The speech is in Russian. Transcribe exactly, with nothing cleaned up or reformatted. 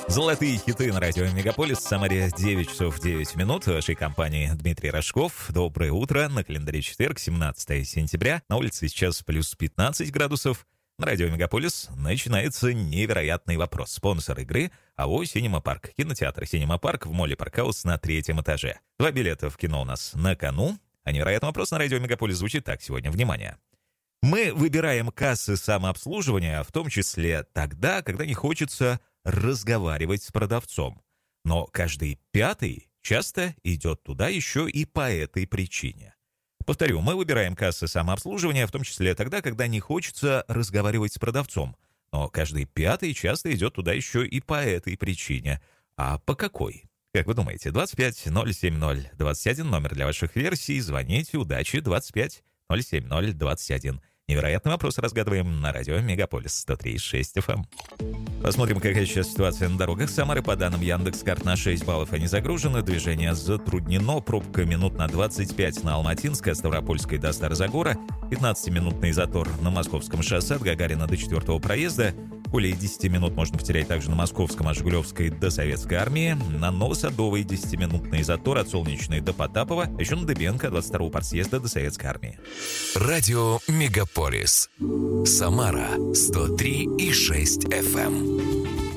Золотые хиты на радио Мегаполис. В Самаре девять часов девять минут. В вашей компании Дмитрий Рожков. Доброе утро. На календаре четверг, семнадцатое сентября. На улице сейчас плюс пятнадцать градусов. На радио Мегаполис начинается невероятный вопрос. Спонсор игры — АО «Синема Парк». Кинотеатр «Синема Парк» в молле «Паркхаус» на третьем этаже. Два билета в кино у нас на кону. А невероятный вопрос на радио Мегаполис звучит так сегодня. Внимание. Мы выбираем кассы самообслуживания, в том числе тогда, когда не хочется разговаривать с продавцом. Но каждый пятый часто идет туда еще и по этой причине. Повторю, мы выбираем кассы самообслуживания, в том числе тогда, когда не хочется разговаривать с продавцом. Но каждый пятый часто идет туда еще и по этой причине. А по какой? Как вы думаете? двадцать пять ноль семь ноль двадцать один, номер для ваших версий. Звоните, удачи, двадцать пять ноль семь ноль двадцать один. Невероятный вопрос разгадываем на радио Мегаполис сто три и шесть эф эм. Посмотрим, какая сейчас ситуация на дорогах Самары. По данным Яндекс.Карт, на шесть баллов они загружены. Движение затруднено. Пробка минут на двадцать пять на Алматинской, от Ставропольской до Старозагора. пятнадцатиминутный затор на Московском шоссе от Гагарина до четвертого проезда. Более десяти минут можно потерять также на Московском от Жигулевской до Советской армии. На Новосадовой десятиминутный затор от Солнечной до Потапова. Еще на Дыбенко от двадцать второго партсъезда до Советской армии. Радио Мегаполис. Самара сто три и шесть эф эм.